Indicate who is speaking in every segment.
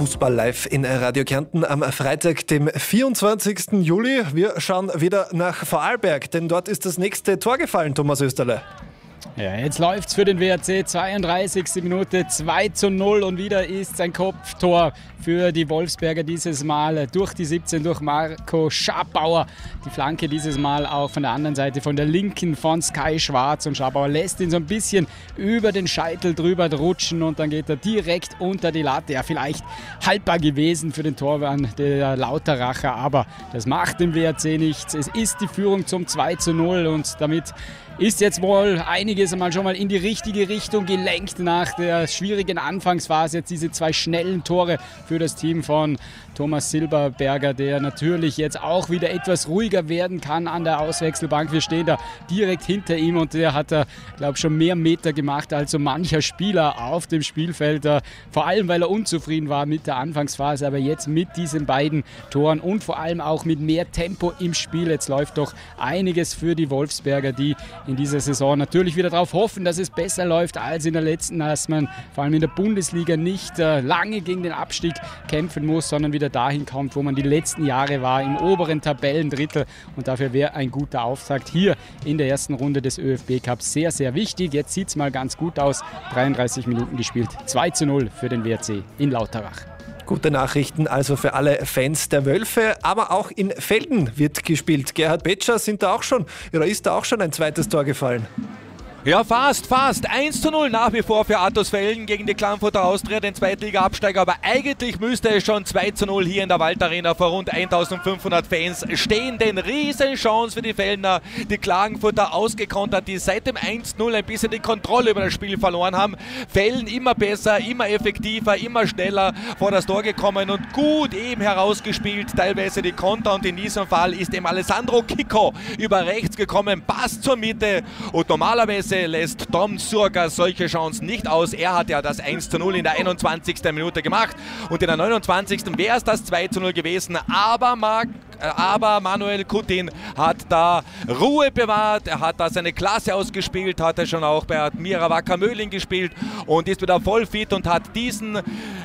Speaker 1: Fußball live in Radio Kärnten am Freitag, dem 24. Juli. Wir schauen wieder nach Vorarlberg, denn dort ist das nächste Tor gefallen, Thomas Österle.
Speaker 2: Ja, jetzt läuft's für den WRC, 32. Minute, 2:0 und wieder ist ein Kopftor für die Wolfsberger dieses Mal durch die 17, durch Marco Schabauer. Die Flanke dieses Mal auch von der anderen Seite, von der linken von Sky Schwarz, und Schabauer lässt ihn so ein bisschen über den Scheitel drüber rutschen und dann geht er direkt unter die Latte. Ja, vielleicht haltbar gewesen für den Torwart der Lauteracher, aber das macht dem WRC nichts. Es ist die Führung zum 2:0 und damit ist jetzt wohl einiges schon mal in die richtige Richtung gelenkt nach der schwierigen Anfangsphase. Jetzt diese zwei schnellen Tore für das Team von Thomas Silberberger, der natürlich jetzt auch wieder etwas ruhiger werden kann an der Auswechselbank. Wir stehen da direkt hinter ihm und der hat da, glaube ich, schon mehr Meter gemacht als so mancher Spieler auf dem Spielfeld. Vor allem, weil er unzufrieden war mit der Anfangsphase, aber jetzt mit diesen beiden Toren und vor allem auch mit mehr Tempo im Spiel. Jetzt läuft doch einiges für die Wolfsberger, die in dieser Saison natürlich wieder darauf hoffen, dass es besser läuft als in der letzten, dass man vor allem in der Bundesliga nicht lange gegen den Abstieg kämpfen muss, sondern wieder dahin kommt, wo man die letzten Jahre war, im oberen Tabellendrittel. Und dafür wäre ein guter Auftakt hier in der ersten Runde des ÖFB Cups sehr, sehr wichtig. Jetzt sieht es mal ganz gut aus. 33 Minuten gespielt. 2:0 für den WRC in Lauterach.
Speaker 1: Gute Nachrichten also für alle Fans der Wölfe, aber auch in Velden wird gespielt. Gerhard Betscher ist da auch schon ein zweites Tor gefallen.
Speaker 3: Ja, fast. 1:0 nach wie vor für Atos Velden gegen die Klagenfurter Austria, den Zweitliga-Absteiger. Aber eigentlich müsste es schon 2:0 hier in der Waldarena vor rund 1500 Fans stehen. Denn Riesenchance für die Veldener. Die Klagenfurter ausgekontert, die seit dem 1:0 ein bisschen die Kontrolle über das Spiel verloren haben. Velden immer besser, immer effektiver, immer schneller vor das Tor gekommen und gut eben herausgespielt. Teilweise die Konter, und in diesem Fall ist eben Alessandro Kiko über rechts gekommen, Pass zur Mitte, und normalerweise lässt Tom Surga solche Chancen nicht aus. Er hat ja das 1:0 in der 21. Minute gemacht und in der 29. wäre es das 2:0 gewesen, aber Manuel Kutin hat da Ruhe bewahrt, er hat da seine Klasse ausgespielt, hat er schon auch bei Admira Wacker Mödling gespielt und ist wieder voll fit und hat diesen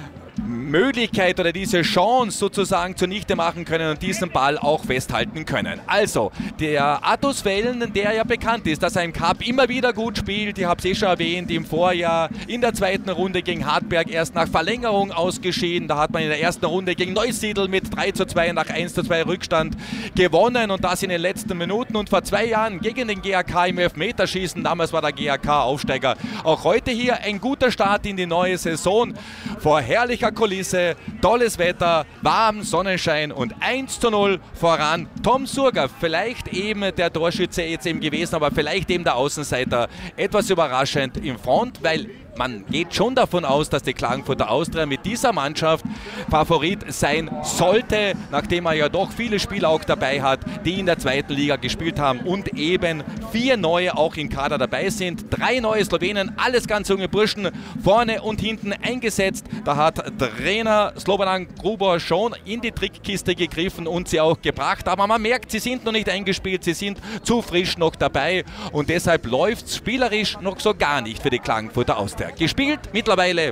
Speaker 3: Möglichkeit oder diese Chance sozusagen zunichte machen können und diesen Ball auch festhalten können. Also, der Atos Velden, der ja bekannt ist, dass er im Cup immer wieder gut spielt, ich habe es schon erwähnt, im Vorjahr in der zweiten Runde gegen Hartberg erst nach Verlängerung ausgeschieden, da hat man in der ersten Runde gegen Neusiedl mit 3:2 nach 1:2 Rückstand gewonnen und das in den letzten Minuten, und vor 2 Jahren gegen den GAK im Elfmeterschießen, damals war der GAK Aufsteiger. Auch heute hier ein guter Start in die neue Saison, vor herrlicher Kulisse, tolles Wetter, warm, Sonnenschein und 1:0 voran. Tom Surga, vielleicht eben der Torschütze jetzt eben gewesen, aber vielleicht eben der Außenseiter. Etwas überraschend im Front, weil man geht schon davon aus, dass die Klagenfurter Austria mit dieser Mannschaft Favorit sein sollte, nachdem er ja doch viele Spieler auch dabei hat, die in der zweiten Liga gespielt haben und eben 4 neue auch im Kader dabei sind. 3 neue Slowenen, alles ganz junge Burschen, vorne und hinten eingesetzt. Da hat Trainer Slobodan Grubor schon in die Trickkiste gegriffen und sie auch gebracht. Aber man merkt, sie sind noch nicht eingespielt, sie sind zu frisch noch dabei und deshalb läuft es spielerisch noch so gar nicht für die Klagenfurter Austria. Gespielt mittlerweile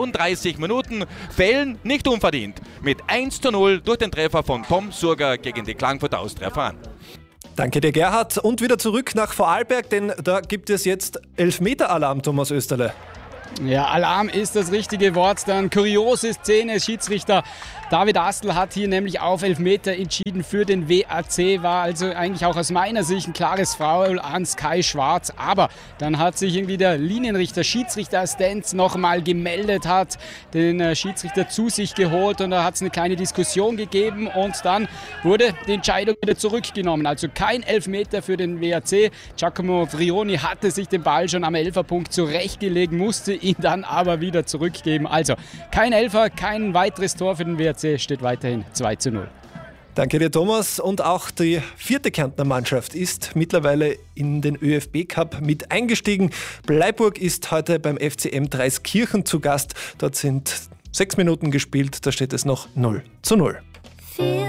Speaker 3: 34 Minuten, Velden nicht unverdient mit 1:0 durch den Treffer von Tom Surga gegen die Klagenfurter Austria voran.
Speaker 1: Danke dir, Gerhard. Und wieder zurück nach Vorarlberg, denn da gibt es jetzt Elfmeter-Alarm, Thomas Österle.
Speaker 2: Ja, Alarm ist das richtige Wort. Dann kuriose Szene. Schiedsrichter David Astl hat hier nämlich auf Elfmeter entschieden für den WRC. War also eigentlich auch aus meiner Sicht ein klares Foul an Sky Schwarz. Aber dann hat sich irgendwie der Linienrichter, Schiedsrichterassistenz nochmal gemeldet, hat den Schiedsrichter zu sich geholt und da hat es eine kleine Diskussion gegeben und dann wurde die Entscheidung wieder zurückgenommen. Also kein Elfmeter für den WRC. Giacomo Vrioni hatte sich den Ball schon am Elferpunkt zurechtgelegt, musste ihn dann aber wieder zurückgeben. Also kein Elfer, kein weiteres Tor für den WRC, steht weiterhin 2:0.
Speaker 1: Danke dir, Thomas. Und auch die 4. Kärntner Mannschaft ist mittlerweile in den ÖFB Cup mit eingestiegen. Bleiburg ist heute beim FCM Dreiskirchen zu Gast. Dort sind 6 Minuten gespielt, da steht es noch 0:0.